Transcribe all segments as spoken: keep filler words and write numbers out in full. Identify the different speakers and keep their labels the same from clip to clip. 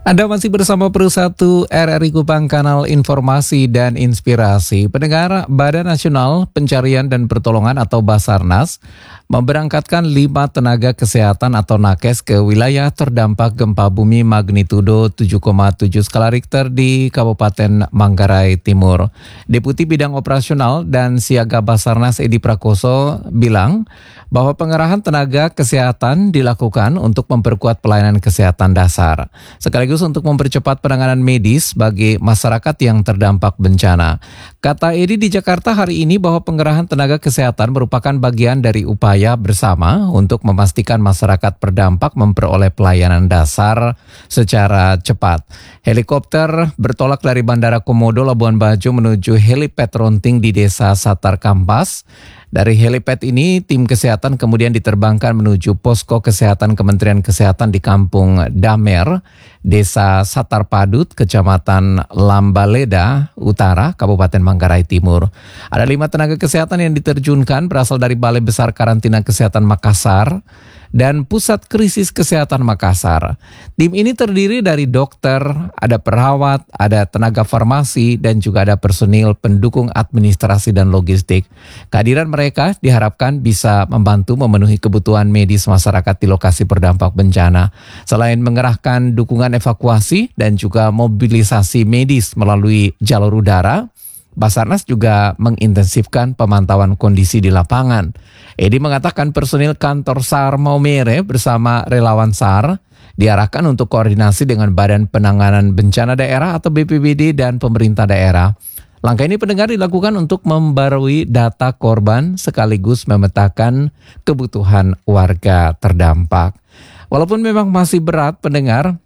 Speaker 1: Anda masih bersama Pro satu R R I Kupang, kanal informasi dan inspirasi. Pendengar, Badan Nasional Pencarian dan Pertolongan atau Basarnas memberangkatkan lima tenaga kesehatan atau nakes ke wilayah terdampak gempa bumi magnitudo tujuh koma tujuh skala Richter di Kabupaten Manggarai Timur. Deputi Bidang Operasional dan Siaga Basarnas Edi Prakoso bilang bahwa pengerahan tenaga kesehatan dilakukan untuk memperkuat pelayanan kesehatan dasar, sekaligus untuk mempercepat penanganan medis bagi masyarakat yang terdampak bencana. Kata Edi di Jakarta hari ini bahwa pengerahan tenaga kesehatan merupakan bagian dari upaya bersama untuk memastikan masyarakat terdampak memperoleh pelayanan dasar secara cepat. Helikopter bertolak dari Bandara Komodo Labuan Bajo menuju helipad Ronting di Desa Satar Kampas. Dari helipad ini, tim kesehatan kemudian diterbangkan menuju posko kesehatan Kementerian Kesehatan di Kampung Damer, Desa Satar Padut, Kecamatan Lambaleda Utara, Kabupaten Manggarai Timur. Ada lima tenaga kesehatan yang diterjunkan berasal dari Balai Besar Karantina Kesehatan Makassar dan Pusat Krisis Kesehatan Makassar. Tim ini terdiri dari dokter, ada perawat, ada tenaga farmasi, dan juga ada personil pendukung administrasi dan logistik. Kehadiran mereka diharapkan bisa membantu memenuhi kebutuhan medis masyarakat di lokasi terdampak bencana. Selain mengerahkan dukungan evakuasi dan juga mobilisasi medis melalui jalur udara, Basarnas juga mengintensifkan pemantauan kondisi di lapangan. Edi mengatakan personil kantor SAR Maumere bersama relawan SAR diarahkan untuk koordinasi dengan Badan Penanganan Bencana Daerah atau B P B D dan pemerintah daerah. Langkah ini pendengar dilakukan untuk membarui data korban sekaligus memetakan kebutuhan warga terdampak. Walaupun memang masih berat pendengar,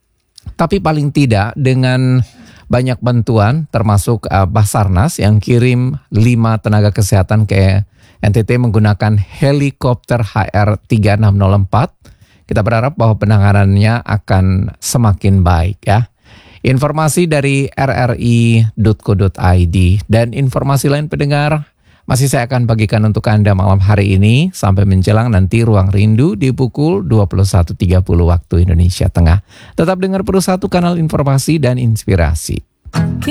Speaker 1: tapi paling tidak dengan banyak bantuan termasuk uh, Basarnas yang kirim lima tenaga kesehatan ke N T T menggunakan helikopter H R tiga enam nol empat. Kita berharap bahwa penanganannya akan semakin baik ya. Informasi dari r r i dot co dot i d dan informasi lain pendengar masih saya akan bagikan untuk Anda malam hari ini sampai menjelang nanti Ruang Rindu di pukul dua puluh satu tiga puluh waktu Indonesia Tengah. Tetap dengar Pro satu, kanal informasi dan inspirasi.